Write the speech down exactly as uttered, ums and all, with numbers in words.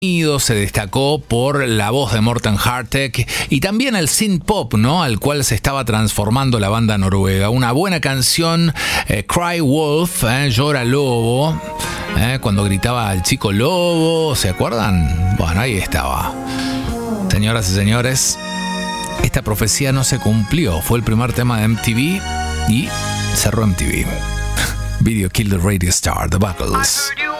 se destacó por la voz de Morten Harket y también el synth pop, ¿no?, al cual se estaba transformando la banda noruega. Una buena canción, eh, Cry Wolf, eh, Llora Lobo, eh, cuando gritaba al chico lobo, ¿se acuerdan? Bueno, ahí estaba. Señoras y señores, esta profecía no se cumplió. Fue el primer tema de M T V y cerró M T V. Video Killed the Radio Star, The Buckles.